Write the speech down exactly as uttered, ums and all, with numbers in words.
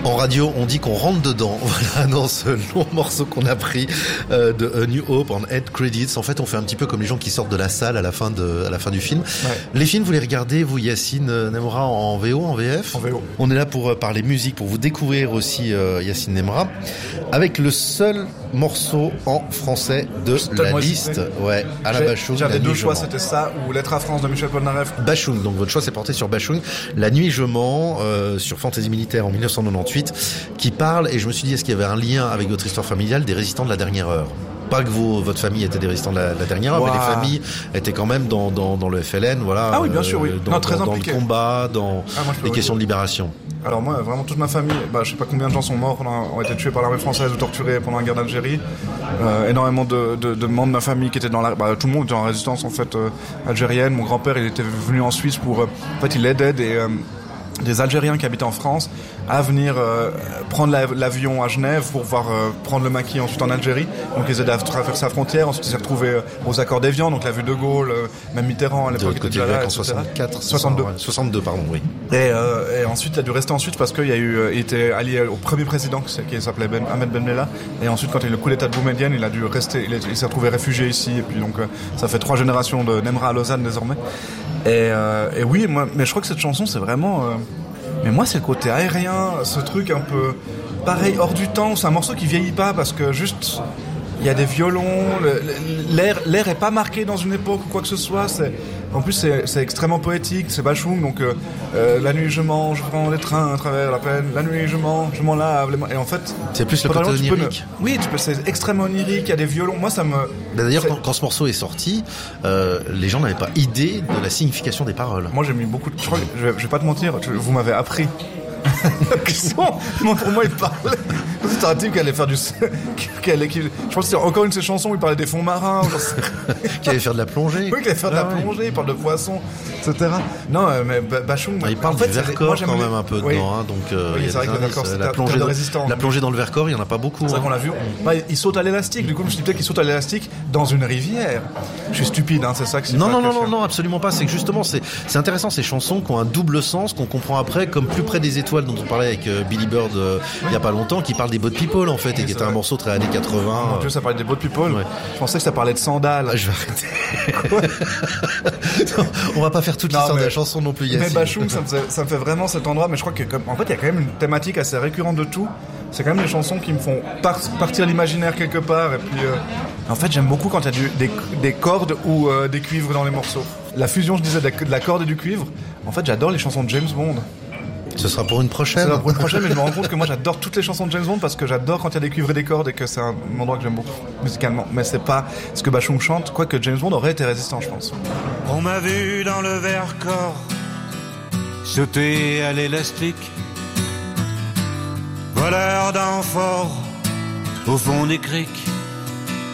En radio, on dit qu'on rentre dedans. Voilà, dans ce long morceau qu'on a pris euh, de A New Hope en End Credits. En fait, on fait un petit peu comme les gens qui sortent de la salle à la fin de, à la fin du film. Ouais. Les films, vous les regardez, vous, Yacine Nemra, en V O, en V F? En V O. On est là pour euh, parler musique, pour vous découvrir aussi euh, Yacine Nemra, avec le seul morceau en français de Juste la liste. Ouais, à la Bashung. J'avais deux choix, c'était ça ou Lettre à France de Michel Polnareff. Bashung, donc votre choix s'est porté sur Bashung. La nuit je mens, euh, sur Fantaisie militaire en dix-neuf cent quatre-vingt-dix-huit, qui parle, et je me suis dit, est-ce qu'il y avait un lien avec votre histoire familiale, des résistants de la dernière heure? Pas que vos, votre famille était des résistants de la, de la dernière heure, wow. mais les familles étaient quand même dans, dans, dans le F L N, voilà. Ah oui, bien sûr, oui. Dans, non, très dans, dans le combat, dans ah, moi, les questions de libération. Alors moi, vraiment toute ma famille, bah, je sais pas combien de gens sont morts, ont été tués par l'armée française ou torturés pendant la guerre d'Algérie. Euh, énormément de, de, de membres de ma famille qui étaient dans la, bah, tout le monde était en résistance en fait euh, algérienne. Mon grand-père, il était venu en Suisse pour, euh, en fait, il aidait des euh, des Algériens qui habitaient en France à venir euh, prendre la, l'avion à Genève pour pouvoir euh, prendre le maquis ensuite en Algérie. Donc ils aidaient à traverser la frontière. Ensuite ils s'est retrouvés euh, aux accords d'Évian, donc la vue de Gaulle, euh, même Mitterrand à l'époque. De l'autre côté de la en soixante-quatre, soixante-deux, ouais, soixante-deux pardon, oui. Et, euh, et ensuite il a dû rester en Suisse parce qu'il y a eu, il était allié au premier président qui s'appelait ben, Ahmed Ben Bella. Et ensuite quand il y a eu le coup d'État de Boumedienne, il a dû rester, il, est, il s'est retrouvé réfugié ici. Et puis donc euh, ça fait trois générations de Nemra à Lausanne désormais. Et, euh, et oui, moi, mais je crois que cette chanson c'est vraiment euh, mais moi, c'est le côté aérien, ce truc un peu pareil, hors du temps. C'est un morceau qui vieillit pas parce que juste, il y a des violons, le, l'air, l'air est pas marqué dans une époque ou quoi que ce soit. C'est, en plus, c'est, c'est extrêmement poétique, c'est Bashung. Donc, euh, euh, la nuit, je mange, je prends les trains à travers la plaine. La nuit, je mange, je m'en lave. Les... Et en fait, c'est plus le côté onirique. Ne... Oui, tu peux, c'est extrêmement onirique. Il y a des violons. Moi, ça me. D'ailleurs, quand, quand ce morceau est sorti, euh, les gens n'avaient pas idée de la signification des paroles. Moi, j'ai mis beaucoup de. Je, crois que, je, vais, je vais pas te mentir. Vous m'avez appris. Pour moi, il parlait. C'est un type qui allait faire du. Qui allait, qui... Je pense que c'est encore une de ses chansons où il parlait des fonds marins. Qui allait faire de la plongée. Oui, qui allait faire de la ah, plongée, ouais. Il parle de poissons, et cetera. Non, mais Bashung. Ah, il parle en fait, du Vercors quand même un peu oui. dedans. Hein, donc, euh, oui, il y a c'est vrai que le Vercors, c'est la plongée, de, la plongée dans le Vercors, il n'y en a pas beaucoup. C'est vrai hein. qu'on l'a vu. Bah, il saute à l'élastique. Du coup, je me suis dit peut-être qu'il saute à l'élastique dans une rivière. Je suis stupide, hein, c'est ça que c'est. Non, non, non, non, non, absolument pas. C'est que justement, c'est, c'est intéressant ces chansons qui ont un double sens, qu'on comprend après, comme Plus près des étoiles dont on parlait avec euh, Billy Bird euh, oui. il y a pas longtemps, qui parle des Boat People en fait, oui, et qui était vrai. Un morceau très années quatre-vingts. Oh mon Dieu, ça parlait des Boat People. Ouais. Je pensais que ça parlait de sandales. Ah, je vais arrêter. non, on va pas faire toute l'histoire de la chanson non plus. Mais Bashung, ça me, fait, ça me fait vraiment cet endroit. Mais je crois que, comme, en fait, il y a quand même une thématique assez récurrente de tout. C'est quand même des chansons qui me font par, partir l'imaginaire quelque part. Et puis, euh, en fait, j'aime beaucoup quand il y a du, des, des cordes ou euh, des cuivres dans les morceaux. La fusion, je disais, de la, de la corde et du cuivre. En fait, j'adore les chansons de James Bond. Ce sera pour une prochaine. Ce sera pour une prochaine, mais je me rends compte que moi j'adore toutes les chansons de James Bond parce que j'adore quand il y a des cuivres et des cordes et que c'est un endroit que j'aime beaucoup musicalement. Mais c'est pas ce que Bashung chante, quoique James Bond aurait été résistant, je pense. On m'a vu dans le Vercors sauter à l'élastique, voleur d'amphores au fond des criques,